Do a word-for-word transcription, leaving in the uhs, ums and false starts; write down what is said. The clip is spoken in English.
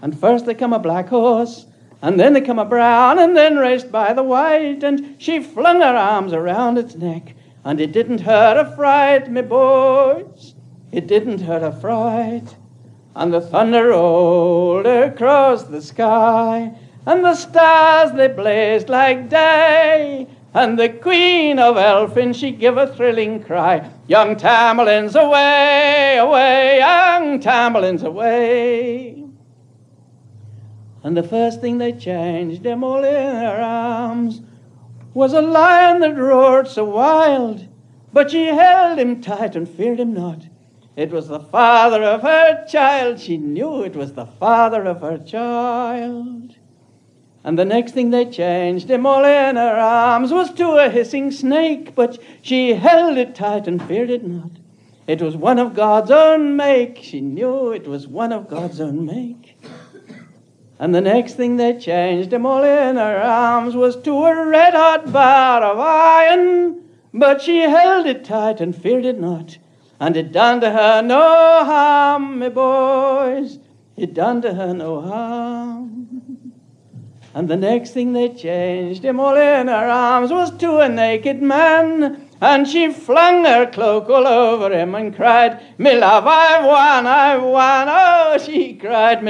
And first there come a black horse, and then there come a brown, and then raced by the white, and she flung her arms around its neck, and it didn't hurt a fright, me boys, it didn't hurt a fright. And the thunder rolled across the sky, and the stars they blazed like day, and the Queen of Elfin, she gave a thrilling cry, young Tamerlane's away, away, young Tamerlane's away. And the first thing they changed them all in her arms was a lion that roared so wild, but she held him tight and feared him not. It was the father of her child. She knew it was the father of her child. And the next thing they changed him all in her arms was to a hissing snake, but she held it tight and feared it not. It was one of God's own make. She knew it was one of God's own make. And the next thing they changed him all in her arms was to a red-hot bar of iron, but she held it tight and feared it not. And it done to her no harm, me boys, it done to her no harm. And the next thing they changed him all in her arms was to a naked man, and she flung her cloak all over him and cried, me love, I've won, I've won, oh, she cried, me